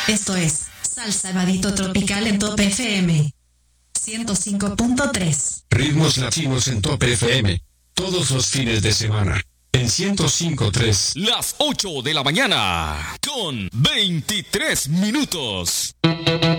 Esto es Salsa Vadito Tropical en Top FM 105.3. Ritmos latinos en Top FM. Todos los fines de semana. En 105.3. Las 8 de la mañana. Con 23 minutos.